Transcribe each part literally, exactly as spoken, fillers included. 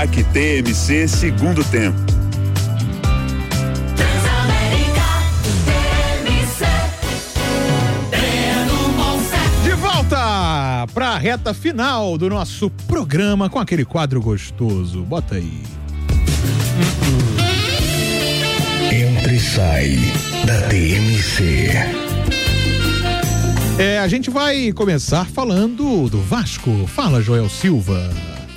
Aqui T M C segundo tempo. De volta para a reta final do nosso programa com aquele quadro gostoso. Bota aí. Entra e sai da T M C. É, a gente vai começar falando do Vasco. Fala, Joel Silva.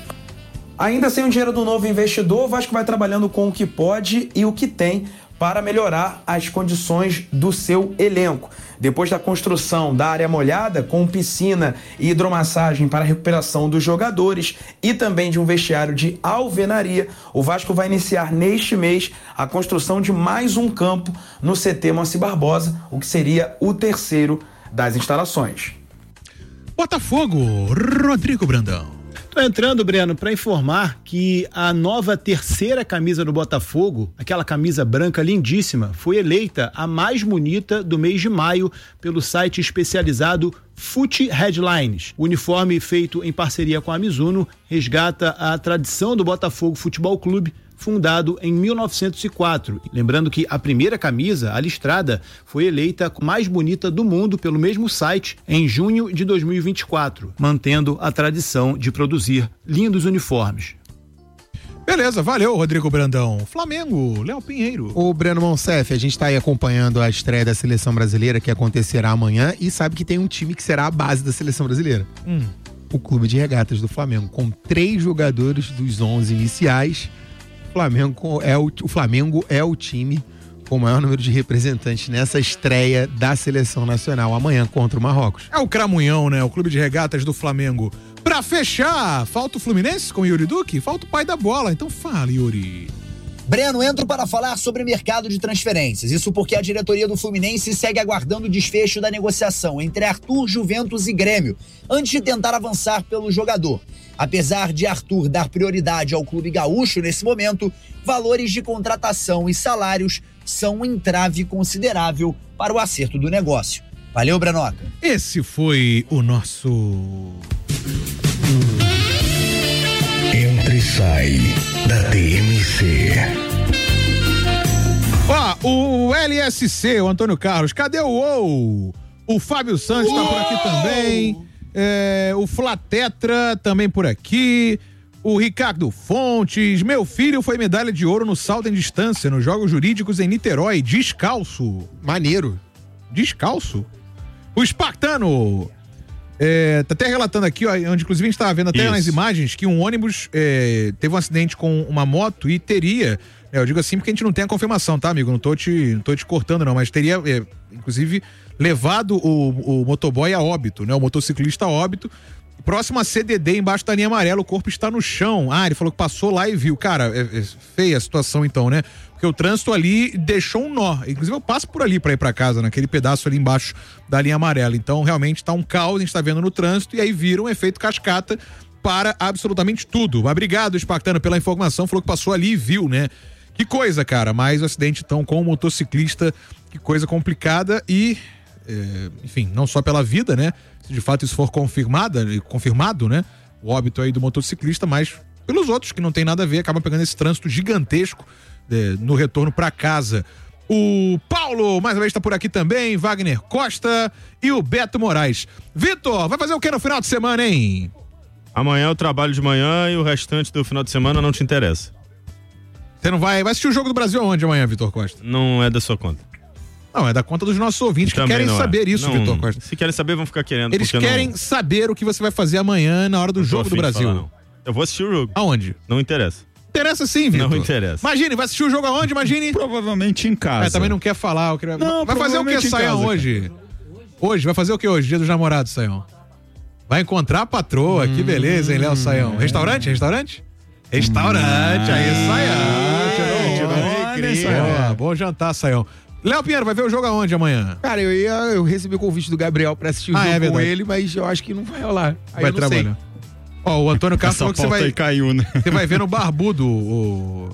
Ainda sem o dinheiro do novo investidor, o Vasco vai trabalhando com o que pode e o que tem para melhorar as condições do seu elenco. Depois da construção da área molhada, com piscina e hidromassagem para a recuperação dos jogadores e também de um vestiário de alvenaria, o Vasco vai iniciar neste mês a construção de mais um campo no C T Moacir Barbosa, o que seria o terceiro das instalações. Botafogo, Rodrigo Brandão. Tô entrando, Breno, para informar que a nova terceira camisa do Botafogo, aquela camisa branca lindíssima, foi eleita a mais bonita do mês de maio pelo site especializado Foot Headlines. O uniforme feito em parceria com a Mizuno resgata a tradição do Botafogo Futebol Clube, fundado em mil novecentos e quatro. Lembrando que a primeira camisa, a listrada, foi eleita a mais bonita do mundo pelo mesmo site em junho de dois mil e vinte e quatro, mantendo a tradição de produzir lindos uniformes. Beleza, valeu, Rodrigo Brandão. Flamengo, Léo Pinheiro. O Breno Monsef, a gente tá aí acompanhando a estreia da Seleção Brasileira que acontecerá amanhã e sabe que tem um time que será a base da Seleção Brasileira. Hum. O Clube de Regatas do Flamengo, com três jogadores dos onze iniciais. Flamengo é o, o Flamengo é o time com o maior número de representantes nessa estreia da Seleção Nacional amanhã contra o Marrocos. É o Cramunhão, né? O Clube de Regatas do Flamengo. Pra fechar, falta o Fluminense com o Yuri Duque? Falta o pai da bola, então fala, Yuri. Breno, entro para falar sobre mercado de transferências. Isso porque a diretoria do Fluminense segue aguardando o desfecho da negociação entre Arthur, Juventus e Grêmio, antes de tentar avançar pelo jogador. Apesar de Arthur dar prioridade ao clube gaúcho nesse momento, valores de contratação e salários são um entrave considerável para o acerto do negócio. Valeu, Brenoca. Esse foi o nosso... Entra e sai da T M C. Ó, o L S C, o Antônio Carlos, cadê o O? O Fábio Santos tá por aqui também. É, o Flatetra também por aqui. O Ricardo Fontes. Meu filho foi medalha de ouro no salto em distância nos Jogos Jurídicos em Niterói, descalço. Maneiro. Descalço? O Espartano. É, tá até relatando aqui, ó, onde inclusive a gente tava vendo até Isso. nas imagens que um ônibus é, teve um acidente com uma moto e teria, é, eu digo assim porque a gente não tem a confirmação, tá, amigo? Não tô te, não tô te cortando não, mas teria, é, inclusive, levado o, o motoboy a óbito, né? O motociclista a óbito, próximo a C D D, embaixo da linha amarela, o corpo está no chão. Ah, ele falou que passou lá e viu. Cara, é, é feia a situação então, né? Porque o trânsito ali deixou um nó. Inclusive eu passo por ali pra ir pra casa, naquele pedaço ali embaixo da linha amarela. Então realmente tá um caos, a gente tá vendo no trânsito e aí vira um efeito cascata para absolutamente tudo. Mas obrigado, Espartano, pela informação. Falou que passou ali e viu, né? Que coisa, cara. Mais um acidente então com o motociclista. Que coisa complicada e... É, enfim, não só pela vida, né? Se de fato isso for confirmada, confirmado, né? O óbito aí do motociclista, mas pelos outros que não tem nada a ver, acaba pegando esse trânsito gigantesco é, no retorno pra casa. O Paulo, mais uma vez, tá por aqui também, Wagner Costa e o Beto Moraes. Vitor, vai fazer o que no final de semana, hein? Amanhã eu trabalho de manhã e o restante do final de semana não te interessa. Você não vai... Vai assistir o Jogo do Brasil aonde amanhã, Vitor Costa? Não é da sua conta. Não, é da conta dos nossos ouvintes Também que querem saber é. isso, não, Vitor Costa. Se querem saber, vão ficar querendo. Eles querem não... saber o que você vai fazer amanhã na hora do Jogo do Brasil. Falar, eu vou assistir o jogo. Aonde? Não interessa. Interessa sim, Vitor. Não interessa. Imagine, vai assistir o jogo aonde, imagine? Provavelmente em casa. É, também não quer falar. Eu queria... Não, vai fazer o que, Saião, hoje? Hoje, vai fazer o que hoje? Dia dos Namorados, Saião? Vai encontrar a patroa, hum, que beleza, hein, Léo Saião? Restaurante? Restaurante? Restaurante, hum, aí, Saião. Tirou alegria. Bom jantar, Saião. Léo Pinheiro, vai ver o jogo aonde amanhã? Cara, eu ia, eu recebi o convite do Gabriel pra assistir o ah, jogo é com ele, mas eu acho que não vai rolar. Aí vai eu não trabalhar. Ó, o Antônio Carlos falou que você vai... caiu, né? Você vai ver no Barbudo o...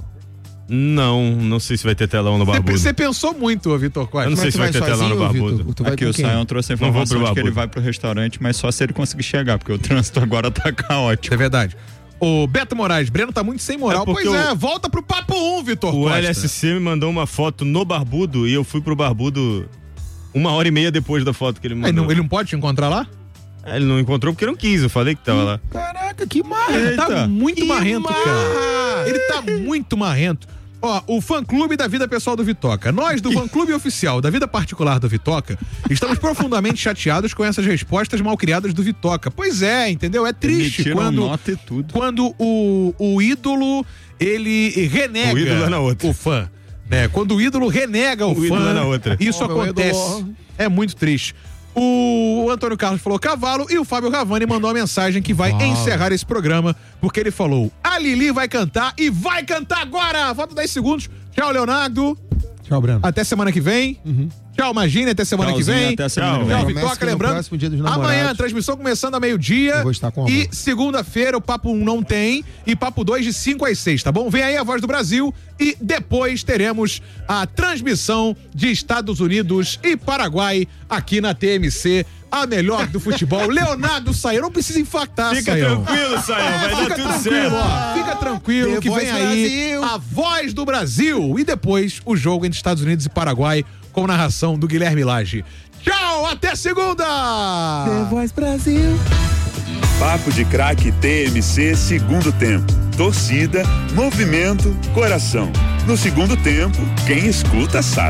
Não, não sei se vai ter telão no Barbudo. Você pensou muito, Vitor Costa. Eu não sei se vai ter telão no Barbudo. Aqui o Saião trouxe a informação de que ele vai pro restaurante, mas só se ele conseguir chegar, porque o trânsito agora tá caótico. É verdade. O Beto Moraes, Breno tá muito sem moral. É pois porque é, o- volta pro papo um, Vitor O Costa. L S C me mandou uma foto no Barbudo e eu fui pro Barbudo uma hora e meia depois da foto que ele me Ele mandou. não, ele não pode te encontrar lá? É, ele não encontrou porque não quis, eu falei que tava lá. Caraca, que marra. Ele tá Eita. muito Que marrento, marra. cara. Ele tá muito marrento. Ó, o fã-clube da vida pessoal do Vitoca. Nós, do fã-clube oficial da vida particular do Vitoca, estamos profundamente chateados com essas respostas malcriadas do Vitoca. Pois é, entendeu? É triste Emitiram quando, nota e tudo. quando o, o ídolo, ele renega O ídolo é na outra. o fã. Né? Quando o ídolo renega o, O fã, ídolo é na outra. isso Ó, meu acontece. ídolo. É muito triste. O Antônio Carlos falou cavalo e o Fábio Ravani mandou uma mensagem que vai Cavalo. encerrar esse programa, porque ele falou: a Lili vai cantar e vai cantar agora! Falta dez segundos. Tchau, Leonardo. Tchau, Breno. Até semana que vem. Tchau, Magine. Até semana Tchauzinho, que vem. até semana que vem. Tchau, Promessa Vitoca. que no Lembrando, próximo Dia dos Namorados, amanhã, transmissão começando a meio-dia. eu vou estar com E amor. segunda-feira o Papo um não tem. E Papo dois de cinco às seis, tá bom? Vem aí a Voz do Brasil. E depois teremos a transmissão de Estados Unidos e Paraguai aqui na T M C. A melhor do futebol. Leonardo Saião. Não precisa infartar, Fica Saião. tranquilo, Saião, vai Fica dar tudo tranquilo, certo. ó. Fica tranquilo The que Voice vem aí Brasil. a Voz do Brasil. E depois o jogo entre Estados Unidos e Paraguai com narração do Guilherme Lage. Tchau, até segunda! Voz Brasil. Papo de Craque T M C segundo tempo. Torcida, movimento, coração. No segundo tempo, quem escuta sabe.